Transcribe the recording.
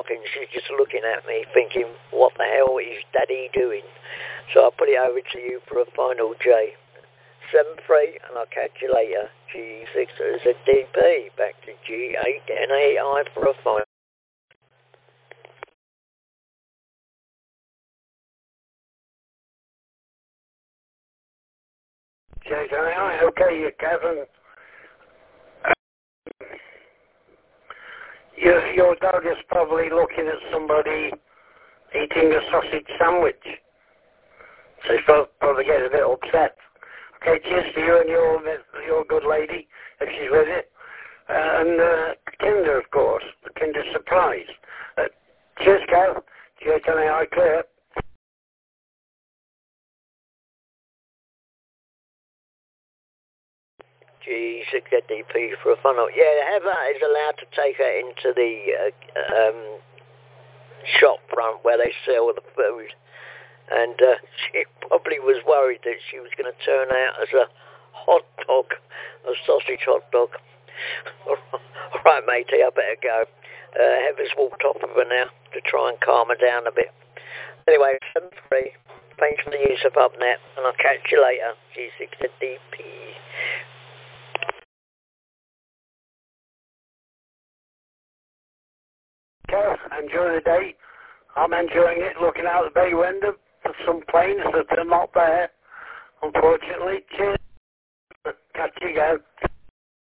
barking. She's just looking at me thinking, what the hell is Daddy doing? So I'll put it over to you for a final J. 7-3, and I'll catch you later. G6 is a DP. Back to G8 NAI for a final. J8, okay, you Kevin. Your dog is probably looking at somebody eating a sausage sandwich. So he's probably getting a bit upset. Okay, cheers to you and your good lady, if she's with it. And Kinder, of course, the Kinder Surprise. Cheers, Kev. J8 clear. G6 DP for a funnel. Yeah, Heather is allowed to take her into the shop front where they sell the food. And she probably was worried that she was going to turn out as a hot dog, a sausage hot dog. All right, matey, I better go. Heather's walked off of her now to try and calm her down a bit. Anyway, 7-3. Thanks for the use of UpNet, and I'll catch you later. G6 DP. Okay, enjoy the day. I'm enjoying it, looking out the bay window for some planes that are not there, unfortunately. Cheers. Catch you again.